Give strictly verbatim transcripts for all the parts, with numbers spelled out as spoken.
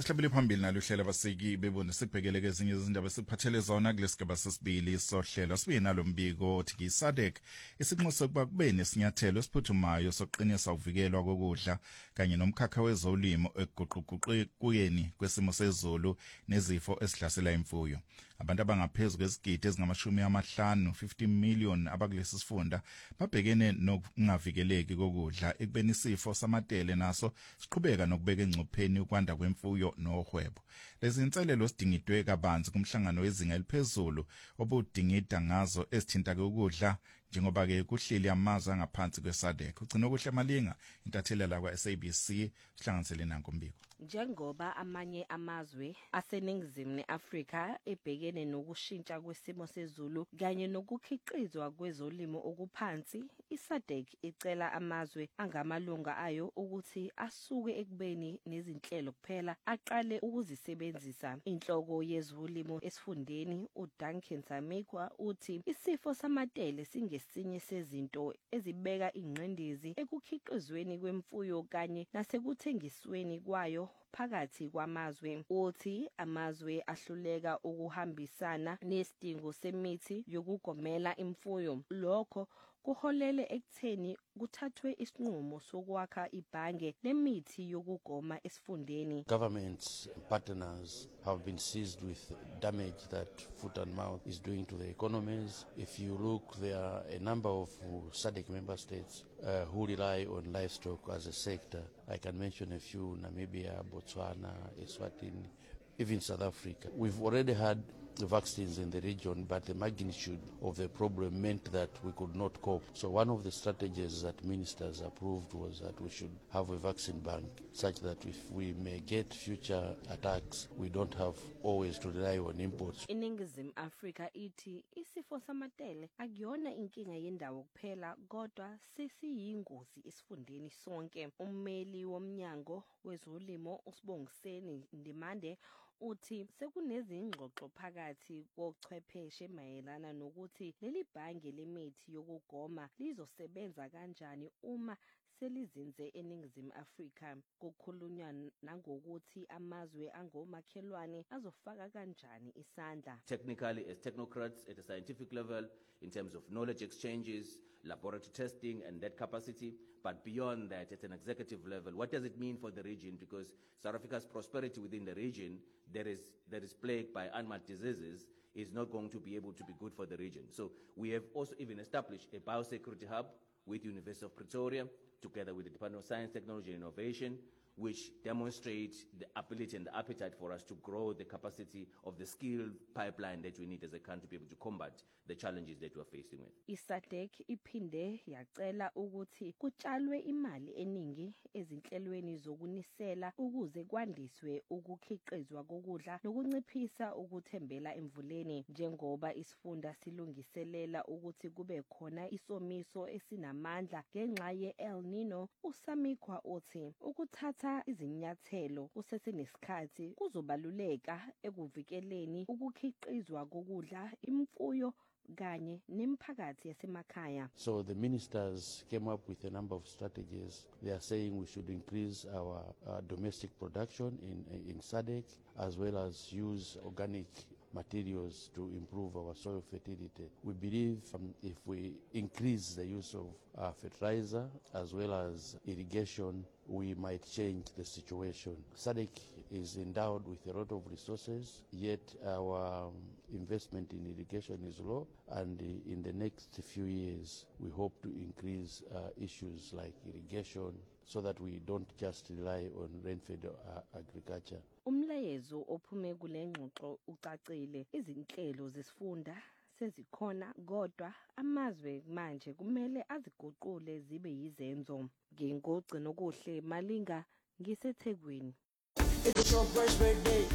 Sihlabele phambili nalo uhlelo abaseki bebona sibhekeleke ezinye izindaba esiphathele zona kulesigaba sesibili sohlelo sibe nalo mbiko othi ki SADC isinxuso ukuba kube nesinyathelo esiphuthumayo sokuqinisa ukuvikelwa kokudla kanye nomkhakha wezolimo ekuguquguqukweni kwesimo sezulu nezifo esihlasela imfuyo. Abantu abangaphezulu kwezigidi ezingamashumi amahlanu fifty million abakulesi sifunda babhekene nokungavikeleki kokudla ekubeni isifo samatele naso siqhubeka nokubeka engcupheni ukwanda kwemfuyo nohwebo. Lezi inselelo sidingidwe kabanzi kumhlangano wezinga eliphezulu obudingida ngazo esithinta ukudla njengoba ke kuhleli amazwe angaphansi kweSADC. Ugcina ukuhle malinga intathelela kwa S A B C sihlanganisele nanko mbiko. Njengoba amanye amazwe aseningizimu neAfrika ebhekene nokushintsha kwesimo sezulu kanye nokukhiqizwa kwezolimo okuphansi, iSADC icela amazwe angamalunga ayo ukuthi asuke ekubeni nezinhlelo kuphela aqale ukuzisebenzisa. Inhloko yezolimo esifundeni uDuncan Samikwa uthi isifo samatele singesinye sezinto ezibeka ingqindezi ekukhiqizweni kwemfuyo kanye nasekuthengisweni kwayo phakathi kwamazwe. Uthi amazwe ahluleka ukuhambisana nesidingo semithi yokugomela imfuyo. Lokho kuholele ekutheni kuthathwe isinqumo sokwakha ibhange lemithi yokugoma esifundeni. Governments and partners have been seized with damage that foot and mouth is doing to the economies. If you look, there are a number of SADC member states uh, who rely on livestock as a sector. I can mention a few: Namibia, Botswana, Eswatini, even South Africa. We've already had the vaccines in the region, but the magnitude of the problem meant that we could not cope. So one of the strategies that ministers approved was that we should have a vaccine bank, such that if we may get future attacks, we don't have always to rely on imports. Iningizimu Afrika ithi isifo samatele akuyona inkinga yendawo kuphela kodwa sesiyingozi esifundeni sonke. Ummeli womnyango wezolimo uSibongiseni Ndimande uthi sekunezingxoxo phakathi kochwepheshe mayelana nokuthi leli bhange lemithi yokugoma lizosebenza kanjani uma selizinze eningizimu Afrika. Kukhulunywa nangokuthi amazwe angomakhelwane azofaka kanjani isandla. Technically, as technocrats at a scientific level, in terms of knowledge exchanges, laboratory testing and that capacity, but beyond that, at an executive level, what does it mean for the region? Because South Africa's prosperity within the region that is, that is plagued by unmet diseases is not going to be able to be good for the region. So we have also even established a biosecurity hub with the University of Pretoria, together with the Department of Science, Technology and Innovation, which demonstrates the ability and the appetite for us to grow the capacity of the skilled pipeline that we need as a country to be able to combat the challenges that we are facing with. iSADC iphinde yacela ukuthi kutshalwe imali eningi ezinhlelweni zokunisela ukuze kwandiswe ukukhiqizwa kokudla nokunciphisa ukuthembela emvuleni. Njengoba isifunda silungiselela ukuthi kube khona isomiso esinamandla ngenxa ye-El Nino, uSamikwa uthi ukuthatha izinyathelo kusesenesikhathi kuzobaluleka ekuvikeleni ukukhiqizwa kokudla, imfuyo kanye nemiphakathi yasemakhaya. So the ministers came up with a number of strategies. They are saying we should increase our uh, domestic production in in SADC, as well as use organic materials to improve our soil fertility. We believe um, if we increase the use of uh, fertilizer as well as irrigation, we might change the situation. SADC is endowed with a lot of resources, yet our um, investment in irrigation is low, and uh, in the next few years we hope to increase uh, issues like irrigation so that we don't just rely on rain-fed uh, agriculture. Umlayezo ophume kule ngxoxo ucacile. Izinhlelo zesifunda sezikhona kodwa amazwe manje kumele aziguqule zibe yizenzo. Ngingogcina okuhle malinga ngiseThekwini. It's your birthday.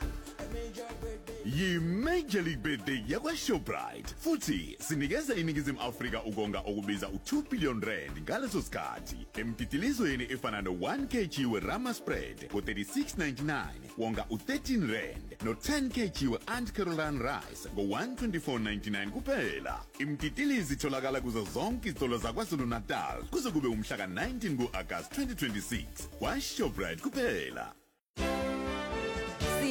Major birthday. Yi-Major League Birthday yakwa-Shoprite. Futhi sinikeza iningizimu Afrika ukonga okubiza u-two billion rand ngaleso sikhathi. Emtitilizweni efana no-one kilogram we-Rama spread ngo-thirty-six ninety-nine wonga u-thirteen rand no-ten kilogram we-Aunt Caroline rice ngo-one twenty-four ninety-nine kuphela. Imtitilizi itholakala kuzo zonke izitolo zaKwaZulu Natal kuze kube umhla ka nineteen ku-August twenty twenty-six. Kwa-Shoprite kuphela.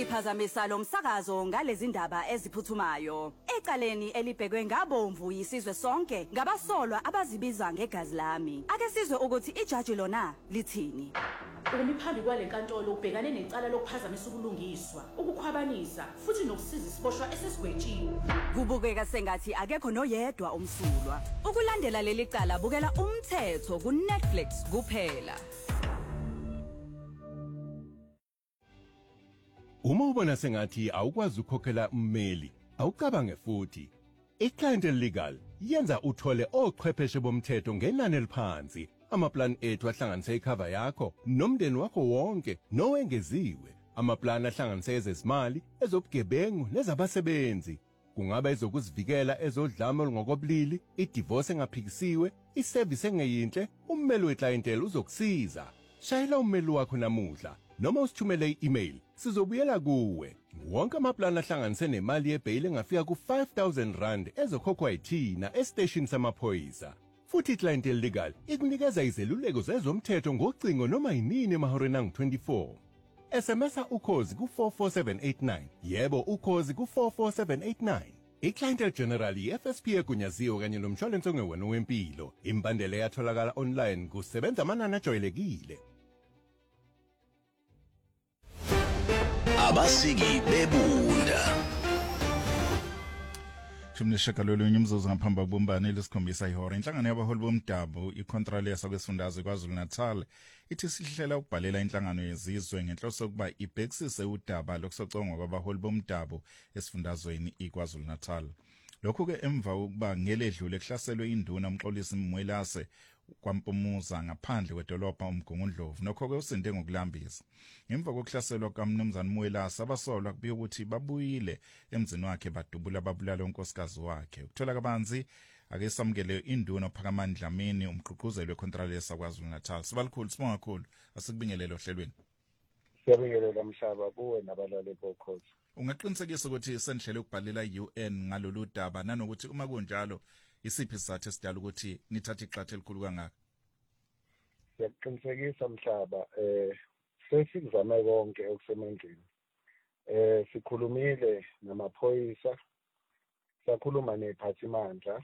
eliphazamisa lo msakazo ngalezi ndaba eziphuthumayo. Ecaleni elibhekwe ngabomvu yisizwe sonke ngabasolwa abazibiza ngegazi lami. Ake sizwe ukuthi ijaji lona lithini. Umi phambi kwalenkantolo ubhekane necala lokuphazamisa ubulungiswa, ukukhwabanisa futhi nokusiza isiboshwa esesigwetshiwe. Kubukeka sengathi akekho noyedwa umsulwa. Ukulandela leli cala bukela umthetho ku Netflix kuphela. Uma ubona sengathi awukwazi ukukhokhela ummeli, awucabange futhi. I-Clientele Legal yenza uthole ochwepheshe bomthetho ngenani eliphansi. Amaplan ethu ahlanganise icover yakho nomndeni wakho wonke nowengeziwe. Amaplan ahlanganise ezezimali, ezobugebengu nezabasebenzi. Kungaba ezokuzivikela ezodlame olungokobulili, idivorce engaphikisiwe, iservice engeyinhle, ummeli weclientele uzokusiza. Shayela ummeli wakho namuhla noma usithumele i-email, sizobuyela kuwe. Wonke amaplan ahlanganise nemali yebail engafika ku five thousand rand ezokhokhwa yithina estation samaphoyisa. Futhi iClientele Legal ikunikeza izeluleko zezomthetho ngocingo noma yinini emahoreni angu twenty-four. S M S ukhozi ku four four seven eight nine. Yebo ukhozi ku four four seven eight nine. iClientele General i-F S P egunyaziwe kanye nomshwalense ongewena wempilo. Imbandela yatholakala online kusebenza amanani ajwayelekile. Abasiki bebunda. Shimnishakalolunye umzuzu ngaphambi kobumbane lesikhombisa ihora. Inhlangano yabaholi bomdabu iContralesa kwesifundazwe KwaZulu-Natal ithi sihlela ukubhalela inhlangano yezizwe ngenhloso yokuba ibhekisise udaba lokusocongwa kwabaholi bomdabu esifundazweni iKwaZulu-Natal. Lokhu ke emva kokuba ngeledlule kuhlaselwe induna umxolisi Mwelase kwaMpumuza ngaphandle kwedolobha uMgungundlovu nokho ke usinde ngokulambisa. Ngemva kokuhlaselwa kaMnumzane Mwelase abasolwa kubiye ukuthi babuyile emzini wakhe badubula babulala unkosikazi wakhe. Ukuthola kabanzi ake samukele induna uPhakamani Dlamini umgqugquzeli weContralesa KwaZulu-Natal. Sibalikhulu sibonga kakhulu asikubingelele ohlelweni. Siyabingelela Mhlaba kuwe nabalali bokhozi. Ungaqinisekisa ukuthi sendlele ukubhalela i-U N ngalolu daba nanokuthi uma kunjalo isiphi isizathu esidala ukuthi nithathe iqathe elikhulu kangaka? Siyaqinisekisa Mhlaba eh sesikuzame konke okusemandleni. Eh sikhulumile namaphoyisa, sakhuluma nephathimandla,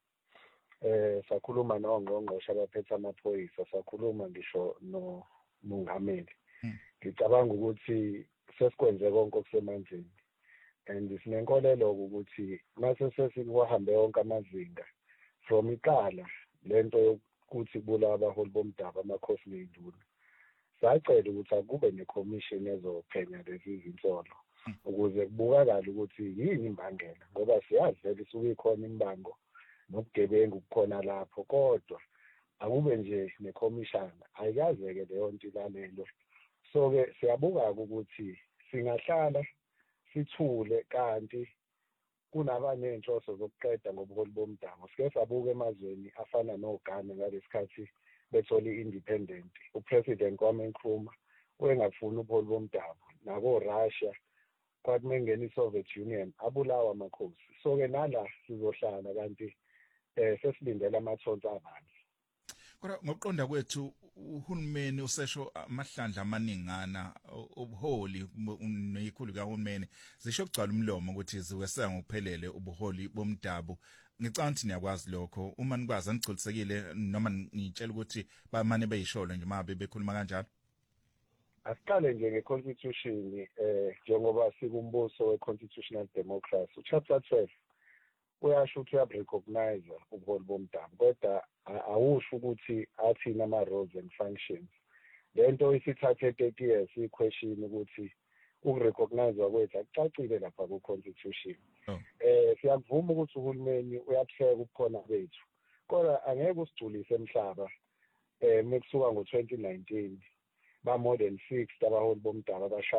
eh sakhuluma nongqongqoshe abaphethe amaphoyisa, sakhuluma ngisho no mongameli. Ngicabanga ukuthi sesikwenze konke okusemandleni. And sinenkolelo ukuthi mase sesikuhambe yonke amazinga from iqala lento yokuthi kula abaholi bomdabu amakhosi nezinduna. Sacela ukuthi akube necommission ezophenya lezi izinsolo ukuze kubukakala ukuthi yini imbangela ngoba siyazi vele isuke ikhona imbango nobugebengu kukhona lapho kodwa akube nje necommission ayikazeke leyo nto ilalelo. So ke siyabuka ukuthi singahlala sithule kanti kunaba nenhloso zokuqeda ngobuholi bomdabu. Sike sabuka emazweni afana noGhana ngalesikhathi bethola i-independent. Upresident Kwame Nkrumah uyengafuni ubuholi bomdabu. Nako Russia kwathi mengena iSoviet Union abulawa amakhosi. So ke nala sizohlala kanti eh sesilindele amathonto abanzi. Kodwa ngokuqonda kwethu uhulumeni usesho amahlandla amaningana ubuholi neyikhulu kahulumeni zisho kugcwala umlomo ukuthi ziweseka ngokuphelele ubuholi bomdabu. Ngicabanga ukuthi niyakwazi lokho uma nikwazi anigculisekile noma ngitshela ukuthi bamane beyisholo nje mabe bekhuluma kanjalo. Asiqale nje ngeconstitution eh njengoba sikumbuso weconstitutional democracy uchapter twelve uyasho ukuthi uyarecognize ubuholi bomdabu kodwa awusho ukuthi athina ama roles and functions. Lento isithathe thirty years iquestion ukuthi ukurecognize kwethu akucacile lapha ku constitution. Eh siyavuma ukuthi uhulumeni uyapheka ukukhona kwethu kodwa angeke usigculise Mhlaba eh mekusuka ngo twenty nineteen ba more than six abaholi bomdabu abasha